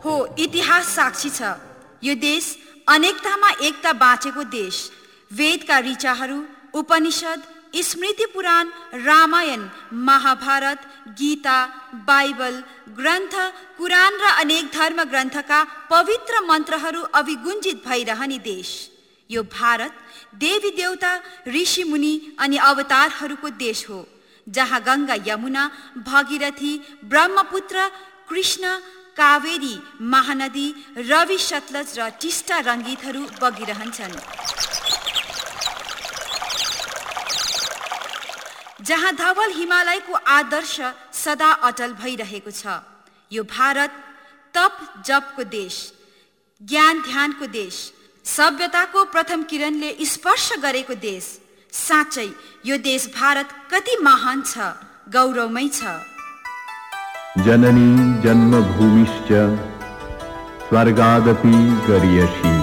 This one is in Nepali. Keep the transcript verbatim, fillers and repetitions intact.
हो, इतिहास साक्षी छ। यो देश अनेकतामा एकता बाँचेको देश। वेदका ऋचाहरू, उपनिषद, स्मृति पुराण, रामायण, महाभारत, गीता, बाइबल ग्रन्थ, कुरान र अनेक धर्म ग्रन्थका पवित्र मन्त्रहरू अभिगुञ्जित भइरहने देश। यो भारत देवी देवता, ऋषि मुनि अनि अवतारहरूको देश हो, जहाँ गङ्गा, यमुना, भगीरथी, ब्रह्मपुत्र, कृष्ण, कावेरी, महानदी, रवि, सतलज र टिस्टा रङ्गीतहरू बगिरहन्छन्। जहाँ धवल हिमालयको आदर्श सदा अटल भइरहेको छ। यो भारत तप जपको देश, ज्ञान ध्यानको देश, सभ्यताको प्रथम किरणले स्पर्श गरेको देश। साँच्चै यो देश भारत कति महान छ, गौरवमय छ। जननी जन्मभूमिश्च स्वर्गादपि गरीयसी।